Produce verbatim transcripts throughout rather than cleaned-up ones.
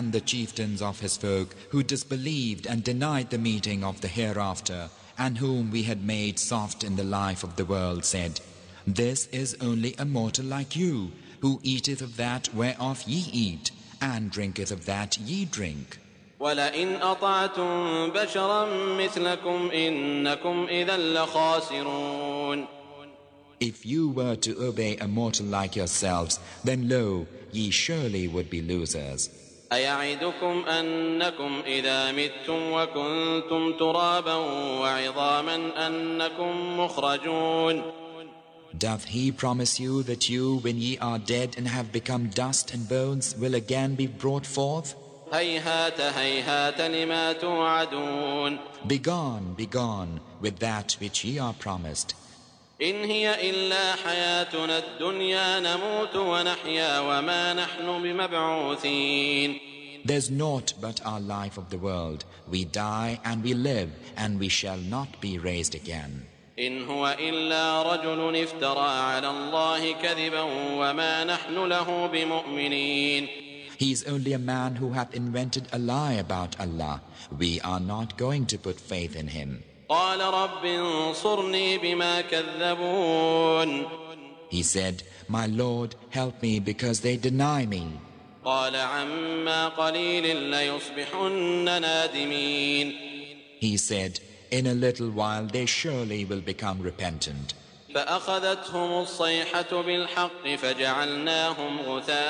And the chieftains of his folk who disbelieved and denied the meeting of the hereafter, and whom we had made soft in the life of the world, said, This is only a mortal like you, who eateth of that whereof ye eat, and drinketh of that ye drink. وَلَئِنْ أَطَعْتُمْ بَشَرًا مِثْلَكُمْ إِنَّكُمْ إِذًا لَخَاسِرُونَ. If you were to obey a mortal like yourselves, then lo, ye surely would be losers. أَيَعِدُكُمْ أَنَّكُمْ إِذَا مِتُّمْ وَكُنْتُمْ تُرَابًا وَعِظَامًا أَنَّكُمْ مُخْرَجُونَ. Doth he promise you that you, when ye are dead and have become dust and bones, will again be brought forth? هَيْهَاتَ هَيْهَاتَ لِمَا تُوعَدُونَ. Begone, begone with that which ye are promised. إِنْ هِيَ إِلَّا حَيَاتُنَا الدُّنْيَا نَمُوتُ وَنَحْيَا وَمَا نَحْنُ بِمَبْعُوثِينَ. There's naught but our life of the world. We die and we live, and we shall not be raised again. إِنْ هُوَ إِلَّا رَجُلٌ افْتَرَى عَلَى اللَّهِ كَذِبًا وَمَا نَحْنُ لَهُ بِمُؤْمِنِينَ. He is only a man who hath invented a lie about Allah. We are not going to put faith in him. قال رب انصرني بما كذبون. He said, My Lord, help me because they deny me. قال عما قليل ليصبحن نادمين. He said, In a little while they surely will become repentant. فأخذتهم الصيحة بالحق فجعلناهم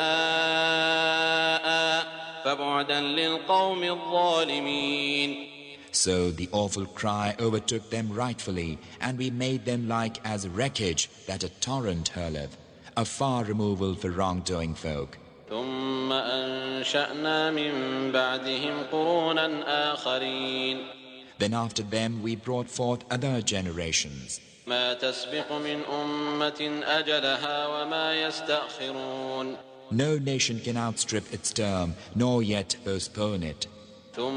غثاء فبعدا للقوم الظالمين. So the awful cry overtook them rightfully, and we made them like as wreckage that a torrent hurleth, a far removal for wrongdoing folk. ثم أنشأنا من بعدهم قرونا آخرين. Then after them we brought forth other generations. ما تسبق من أمة أجلها وما يستأخرون. No nation can outstrip its term, nor yet postpone it.